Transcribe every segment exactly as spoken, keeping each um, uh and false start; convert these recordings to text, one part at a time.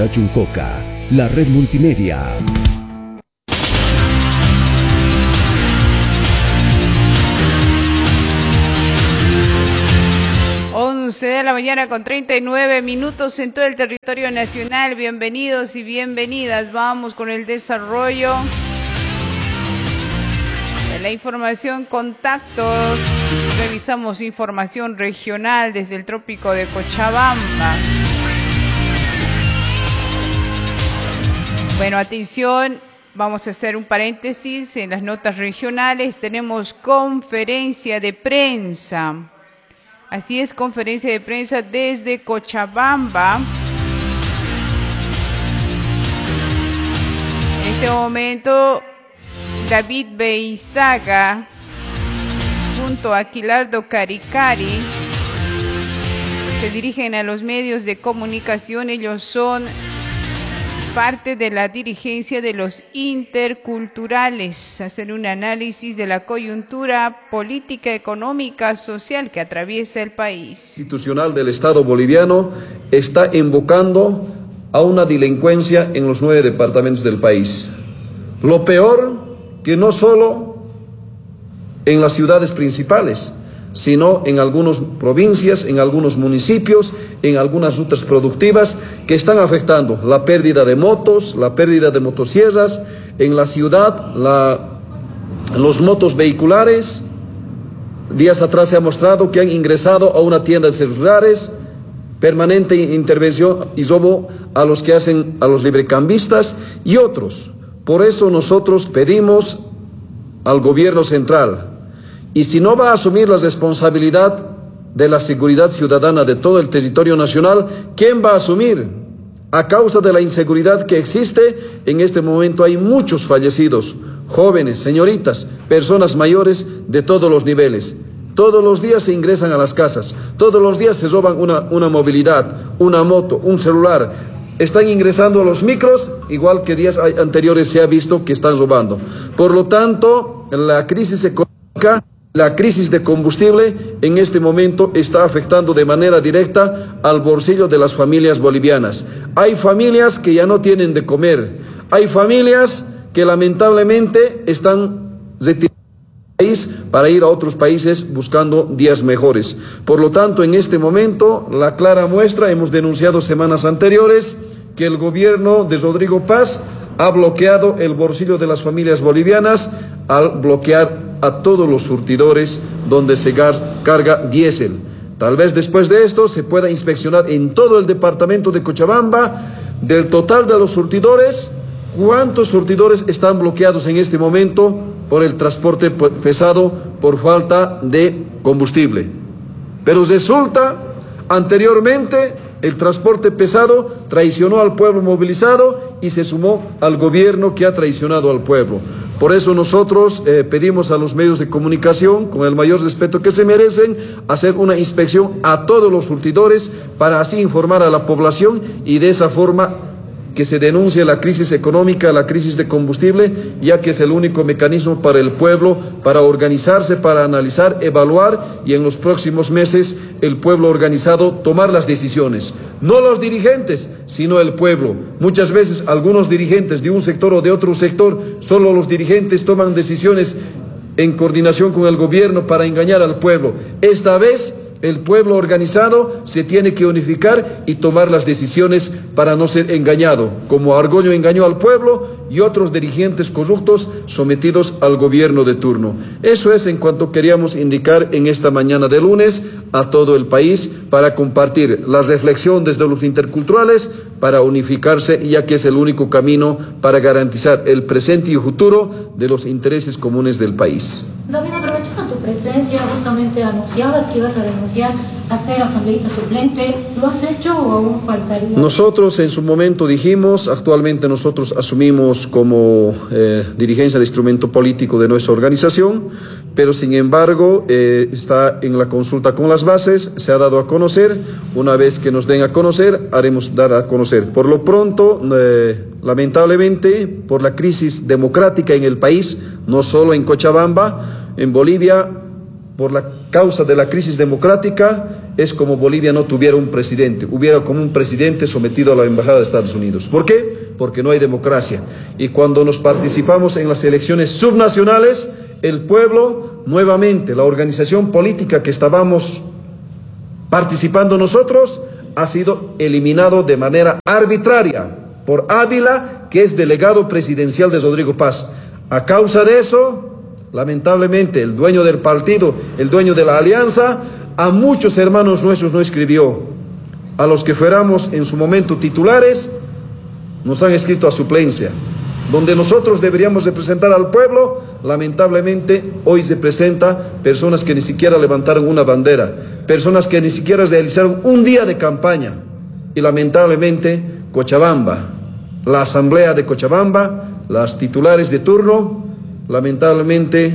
Chuncoca, la red multimedia. once de la mañana con treinta y nueve minutos en todo el territorio nacional. Bienvenidos y bienvenidas. Vamos con el desarrollo de la información. Contactos. Revisamos información regional desde el trópico de Cochabamba. Bueno, atención, vamos a hacer un paréntesis en las notas regionales. Tenemos conferencia de prensa. Así es, conferencia de prensa desde Cochabamba. En este momento, David Beizaga, junto a Aquilardo Caricari, se dirigen a los medios de comunicación. Ellos son parte de la dirigencia de los interculturales, hacer un análisis de la coyuntura política, económica, social que atraviesa el país. Institucional del Estado boliviano está invocando a una delincuencia en los nueve departamentos del país. Lo peor, que no solo en las ciudades principales, sino en algunas provincias, en algunos municipios, en algunas rutas productivas que están afectando la pérdida de motos, la pérdida de motosierras, en la ciudad, la, los motos vehiculares. Días atrás se ha mostrado que han ingresado a una tienda de celulares, permanente intervención y robo a los que hacen, a los librecambistas y otros. Por eso nosotros pedimos al gobierno central, y si no va a asumir la responsabilidad de la seguridad ciudadana de todo el territorio nacional, ¿quién va a asumir? A causa de la inseguridad que existe, en este momento hay muchos fallecidos, jóvenes, señoritas, personas mayores de todos los niveles. Todos los días se ingresan a las casas, todos los días se roban una, una movilidad, una moto, un celular. Están ingresando a los micros, igual que días anteriores se ha visto que están robando. Por lo tanto, la crisis económica, la crisis de combustible en este momento está afectando de manera directa al bolsillo de las familias bolivianas. Hay familias que ya no tienen de comer, hay familias que lamentablemente están retirando del país para ir a otros países buscando días mejores. Por lo tanto, en este momento, la clara muestra, hemos denunciado semanas anteriores que el gobierno de Rodrigo Paz ha bloqueado el bolsillo de las familias bolivianas al bloquear a todos los surtidores donde se carga diésel. Tal vez después de esto se pueda inspeccionar en todo el departamento de Cochabamba, del total de los surtidores, cuántos surtidores están bloqueados en este momento por el transporte pesado por falta de combustible. Pero resulta, anteriormente, el transporte pesado traicionó al pueblo movilizado y se sumó al gobierno que ha traicionado al pueblo. Por eso nosotros eh, pedimos a los medios de comunicación, con el mayor respeto que se merecen, hacer una inspección a todos los surtidores para así informar a la población y de esa forma que se denuncie la crisis económica, la crisis de combustible, ya que es el único mecanismo para el pueblo, para organizarse, para analizar, evaluar y en los próximos meses el pueblo organizado tomar las decisiones. No los dirigentes, sino el pueblo. Muchas veces algunos dirigentes de un sector o de otro sector, solo los dirigentes toman decisiones en coordinación con el gobierno para engañar al pueblo. Esta vez el pueblo organizado se tiene que unificar y tomar las decisiones para no ser engañado, como Argoño engañó al pueblo y otros dirigentes corruptos sometidos al gobierno de turno. Eso es en cuanto queríamos indicar en esta mañana de lunes a todo el país para compartir la reflexión desde los interculturales para unificarse, ya que es el único camino para garantizar el presente y futuro de los intereses comunes del país. David, aprovechando tu presencia, justamente anunciabas que ibas a renunciar a ser asambleísta suplente. ¿Lo has hecho o aún faltaría? Nosotros en su momento dijimos, actualmente nosotros asumimos como eh, dirigencia de instrumento político de nuestra organización, pero sin embargo eh, está en la consulta con las bases, se ha dado a conocer. Una vez que nos den a conocer, haremos dar a conocer. Por lo pronto, eh, lamentablemente, por la crisis democrática en el país, no solo en Cochabamba, en Bolivia, por la causa de la crisis democrática, es como Bolivia no tuviera un presidente, hubiera como un presidente sometido a la Embajada de Estados Unidos. ¿Por qué? Porque no hay democracia. Y cuando nos participamos en las elecciones subnacionales, el pueblo, nuevamente, la organización política que estábamos participando nosotros, ha sido eliminado de manera arbitraria por Ávila, que es delegado presidencial de Rodrigo Paz. A causa de eso, lamentablemente, el dueño del partido, el dueño de la alianza, a muchos hermanos nuestros no escribió. A los que fuéramos en su momento titulares, nos han escrito a suplencia. Donde nosotros deberíamos representar al pueblo, lamentablemente hoy se presenta personas que ni siquiera levantaron una bandera, personas que ni siquiera realizaron un día de campaña. Y lamentablemente Cochabamba, la asamblea de Cochabamba, las titulares de turno, lamentablemente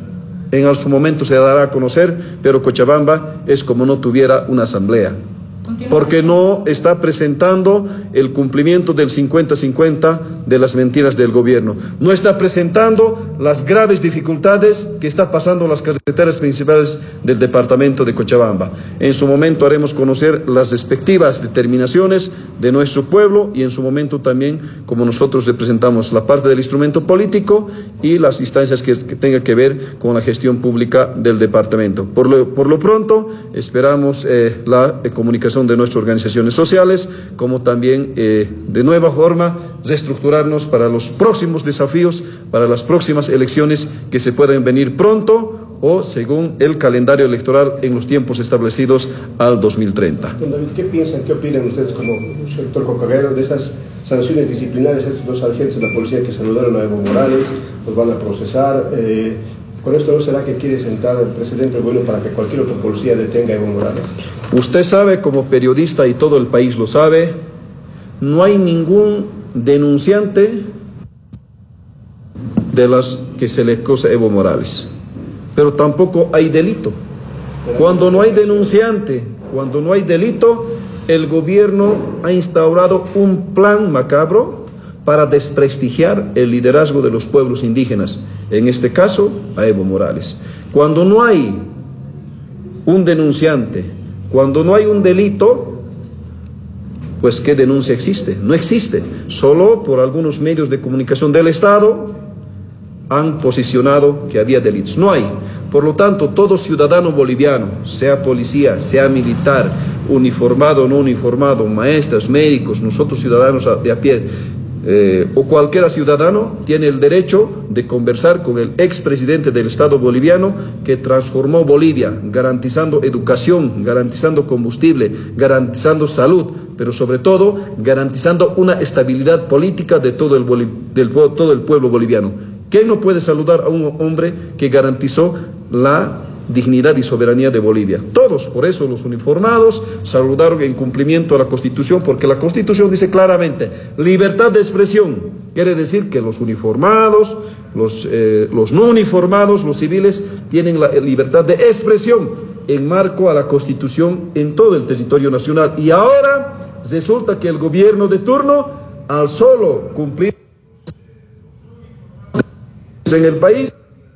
en su momento se dará a conocer, pero Cochabamba es como no tuviera una asamblea, porque no está presentando el cumplimiento del cincuenta cincuenta de las mentiras del gobierno. No está presentando las graves dificultades que está pasando las carreteras principales del departamento de Cochabamba. En su momento haremos conocer las respectivas determinaciones de nuestro pueblo y en su momento también, como nosotros representamos la parte del instrumento político y las instancias que, que tengan que ver con la gestión pública del departamento. Por lo, por lo pronto, esperamos eh, la eh, comunicación de nuestras organizaciones sociales, como también eh, de nueva forma reestructurarnos para los próximos desafíos, para las próximas elecciones que se pueden venir pronto o según el calendario electoral en los tiempos establecidos al dos mil treinta. Don David, ¿qué piensan, qué opinan ustedes como sector cocaguero de esas sanciones disciplinarias a estos dos agentes de la policía que saludaron a Evo Morales? Los van a procesar. Eh, ¿Con esto no será que quiere sentar al presidente del gobierno para que cualquier otro policía detenga a Evo Morales? Usted sabe, como periodista, y todo el país lo sabe, no hay ningún denunciante de las que se le acusa a Evo Morales, pero tampoco hay delito. Cuando no hay denunciante, cuando no hay delito, el gobierno ha instaurado un plan macabro para desprestigiar el liderazgo de los pueblos indígenas, en este caso a Evo Morales. Cuando no hay un denunciante, cuando no hay un delito, pues ¿qué denuncia existe? No existe. Solo por algunos medios de comunicación del Estado han posicionado que había delitos. No hay. Por lo tanto, todo ciudadano boliviano, sea policía, sea militar, uniformado o no uniformado, maestras, médicos, nosotros ciudadanos de a pie, Eh, o cualquier ciudadano tiene el derecho de conversar con el expresidente del Estado boliviano que transformó Bolivia, garantizando educación, garantizando combustible, garantizando salud, pero sobre todo garantizando una estabilidad política de todo el, del, todo el pueblo boliviano. ¿Quién no puede saludar a un hombre que garantizó la dignidad y soberanía de Bolivia? Todos. Por eso los uniformados saludaron en cumplimiento a la Constitución, porque la Constitución dice claramente libertad de expresión. Quiere decir que los uniformados, los, eh, los no uniformados, los civiles tienen la libertad de expresión en marco a la Constitución en todo el territorio nacional. Y ahora resulta que el gobierno de turno, al solo cumplir en el país,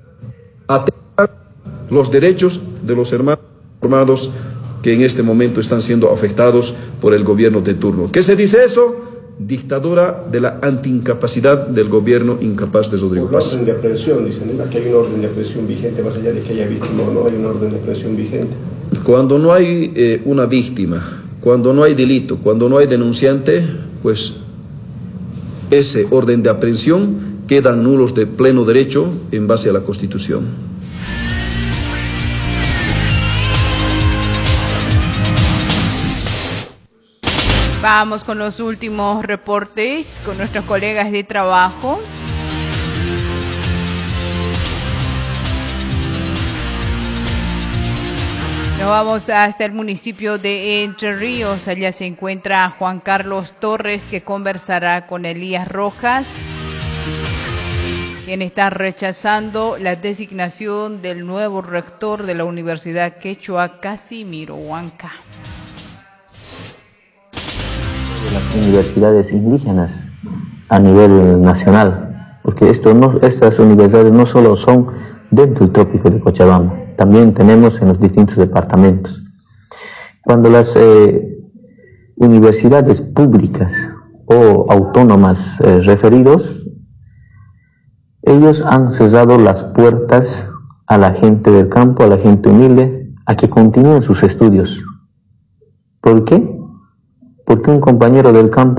los derechos de los hermanos armados que en este momento están siendo afectados por el gobierno de turno. ¿Qué se dice eso? Dictadura de la antiincapacidad del gobierno incapaz de Rodrigo Paz. Orden de aprehensión, dicen, aquí hay un orden de aprehensión vigente, más allá de que haya víctima o no, hay un orden de aprehensión vigente. Cuando no hay eh, una víctima, cuando no hay delito, cuando no hay denunciante, pues ese orden de aprehensión quedan nulos de pleno derecho en base a la Constitución. Vamos con los últimos reportes con nuestros colegas de trabajo. Nos vamos hasta el municipio de Entre Ríos. Allá se encuentra Juan Carlos Torres, que conversará con Elías Rojas, quien está rechazando la designación del nuevo rector de la Universidad Quechua, Casimiro Huanca. Las universidades indígenas a nivel nacional, porque esto no, estas universidades no solo son dentro del trópico de Cochabamba. También tenemos en los distintos departamentos. Cuando las eh, universidades públicas o autónomas eh, referidos, ellos han cerrado las puertas a la gente del campo, a la gente humilde, a que continúen sus estudios. ¿Por qué? Porque un compañero del campo